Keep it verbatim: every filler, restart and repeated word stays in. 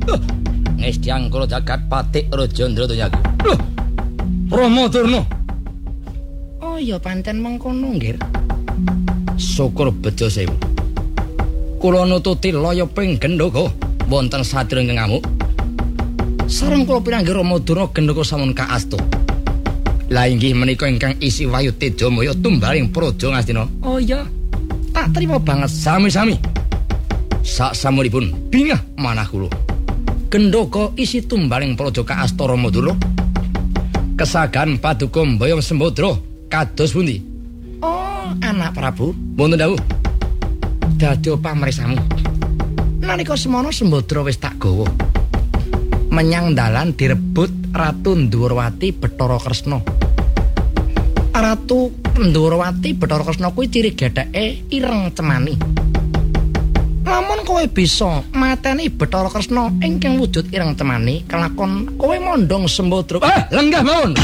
Ngestiang kula jagat Patik Raja Ndratayake. Lho. Rama Durna. Oh ya pancen mengkono nggih. Syukur bejo sewu. Kula nututi layaping gendhoga wonten sadèrèng ngamuk. Sareng kula pinanggih Rama Durna gendhoga sampun kaasta. Lah inggih menika ingkang isi Wayu Tejamaya tumbaling Praja Ngastina. Oh iya. Tak trima banget sami-sami. Sak samunipun bingah manah kula. Gendhoga isi tumbaling Praja kaasta Rama Durna. Kesagan paduka mbayang Sembadra kados pundi? Oh, anak Prabu. Wonten dawuh. Dadi pamrisamu. Nalika semana Sembadra wis tak gawa. Menyang dalan direbut Ratu Ndhurawati Bathara Kresna. Ratu Ndhurawati Bathara Kresna kuwi ciri getheke ireng cemani. Lamun kowe bisa mateni Bathara Kresna ingkang wujud ireng cemani, kelakon kowe mondhong Sembadra. Ah, lenggah mawon.